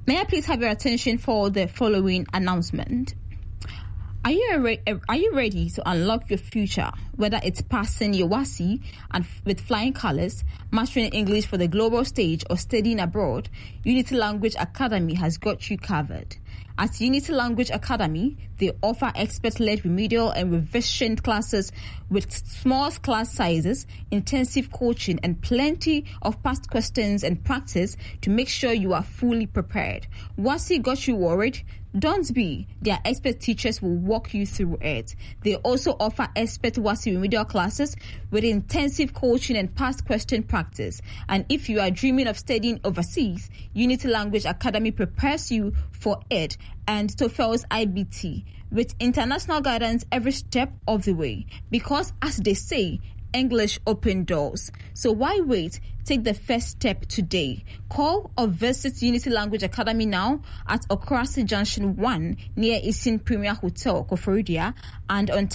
May I please have your attention for the following announcement? Are you ready to unlock your future, whether it's passing your WASSCE and with flying colors, mastering English for the global stage, or studying abroad? Unity Language Academy has got you covered. At Unity Language Academy, they offer expert-led remedial and revision classes with small class sizes, intensive coaching, and plenty of past questions and practice to make sure you are fully prepared. WASSCE got you worried? Don't be. Their expert teachers will walk you through it. They also offer expert WASSCE remedial classes with intensive coaching and past question practice. And if you are dreaming of studying overseas, Unity Language Academy prepares you for it and TOEFL's IBT with international guidance every step of the way. Because as they say, English open doors. So why wait? Take the first step today. Call or visit Unity Language Academy now at Okrasi Junction 1 near Isin Premier Hotel, Koforidua, and on